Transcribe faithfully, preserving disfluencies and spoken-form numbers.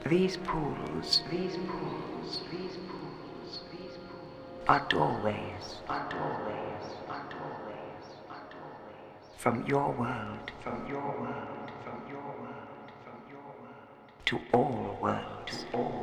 These pools, these pools, these pools, these pools are doorways, are doorways, are doorways, are doorways from your world, from your world, from your world, from your world to all worlds, to all